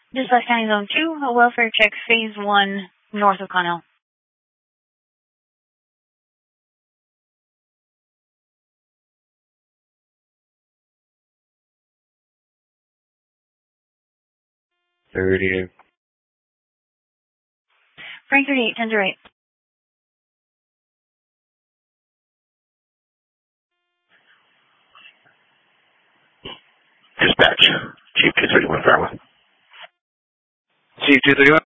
Dispatch County Zone 2, a welfare check phase 1, north of Connell. Frank 38, 10 to right. Dispatch, Chief 231 Farwell. Chief 231.